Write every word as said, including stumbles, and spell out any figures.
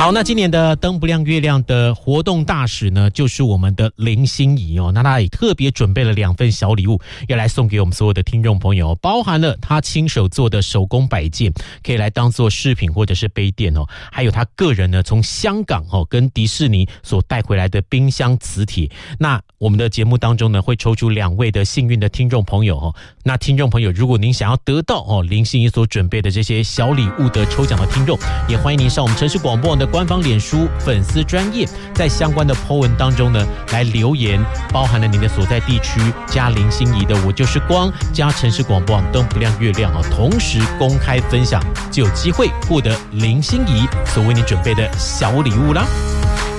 好，那今年的灯不亮月亮的活动大使呢，就是我们的林心怡哦。那他也特别准备了两份小礼物，要来送给我们所有的听众朋友，包含了他亲手做的手工摆件，可以来当做饰品或者是杯垫哦。还有他个人呢，从香港哦跟迪士尼所带回来的冰箱磁铁。那我们的节目当中呢，会抽出两位的幸运的听众朋友哦。那听众朋友，如果您想要得到哦林心怡所准备的这些小礼物的抽奖的听众，也欢迎您上我们城市广播网的官方脸书粉丝专页，在相关的 po 文当中呢，来留言，包含了您的所在地区，加林心怡的我就是光，加城市广播网灯不亮月亮哦，同时公开分享，就有机会获得林心怡所为您准备的小礼物啦。